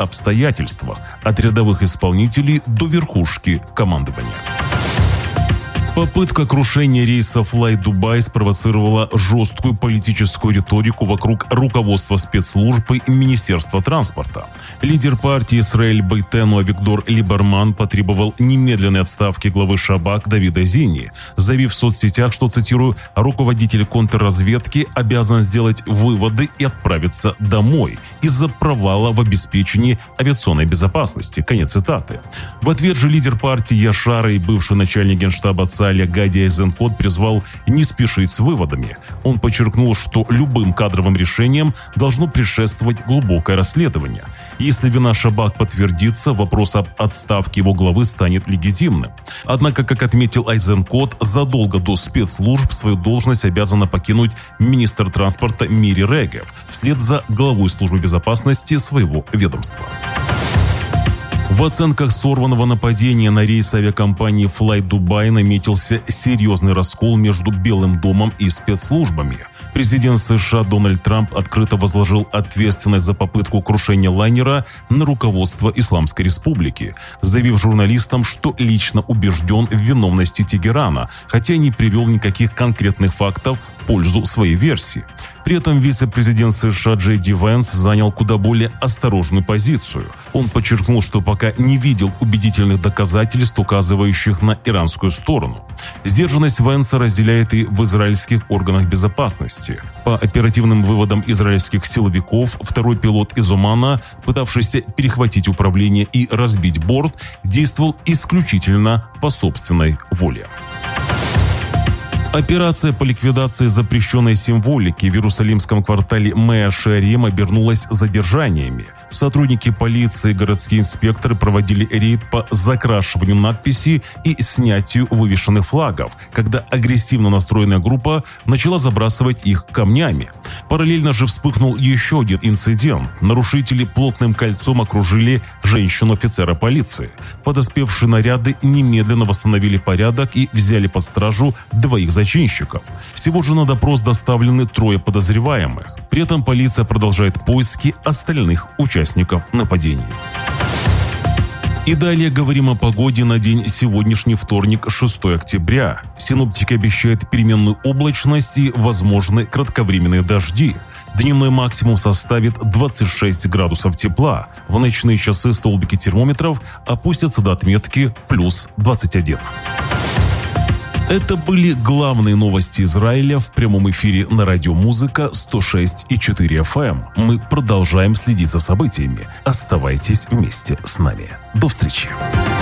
обстоятельствах, от рядовых исполнителей до верхушки командования. Попытка крушения рейса Fly-Dubai спровоцировала жесткую политическую риторику вокруг руководства спецслужб и Министерства транспорта. Лидер партии Исраэль Бейтену Авигдор Либерман потребовал немедленной отставки главы Шабак Давида Зини, заявив в соцсетях, что, цитирую, «руководитель контрразведки обязан сделать выводы и отправиться домой из-за провала в обеспечении авиационной безопасности». Конец цитаты. В ответ же лидер партии Яшара и бывший начальник генштаба Цаля Гади Айзенкот призвал не спешить с выводами. Он подчеркнул, что любым кадровым решениям должно предшествовать глубокое расследование. Если вина Шабак подтвердится, вопрос об отставке его главы станет легитимным. Однако, как отметил Айзенкот, задолго до спецслужб свою должность обязана покинуть министр транспорта Мири Регев вслед за главой службы безопасности своего ведомства. В оценках сорванного нападения на рейс авиакомпании Fly-Dubai наметился серьезный раскол между Белым домом и спецслужбами. Президент США Дональд Трамп открыто возложил ответственность за попытку крушения лайнера на руководство Исламской Республики, заявив журналистам, что лично убежден в виновности Тегерана, хотя не привел никаких конкретных фактов в пользу своей версии. При этом вице-президент США Джей Ди Венс занял куда более осторожную позицию. Он подчеркнул, что пока не видел убедительных доказательств, указывающих на иранскую сторону. Сдержанность Венса разделяет и в израильских органах безопасности. По оперативным выводам израильских силовиков, второй пилот из Омана, пытавшийся перехватить управление и разбить борт, действовал исключительно по собственной воле. Операция по ликвидации запрещенной символики в иерусалимском квартале Меа-Шеарим обернулась задержаниями. Сотрудники полиции и городские инспекторы проводили рейд по закрашиванию надписей и снятию вывешенных флагов, когда агрессивно настроенная группа начала забрасывать их камнями. Параллельно же вспыхнул еще один инцидент. Нарушители плотным кольцом окружили женщину-офицера полиции. Подоспевшие наряды немедленно восстановили порядок и взяли под стражу двоих зачинщиков. Всего же на допрос доставлены 3 подозреваемых. При этом полиция продолжает поиски остальных участников нападений. И далее говорим о погоде на день сегодняшний вторник, 6 октября. Синоптики обещают переменную облачность и возможны кратковременные дожди. Дневной максимум составит 26 градусов тепла. В ночные часы столбики термометров опустятся до отметки плюс 21. Это были главные новости Израиля в прямом эфире на радио Музыка 106,4 FM. Мы продолжаем следить за событиями. Оставайтесь вместе с нами. До встречи.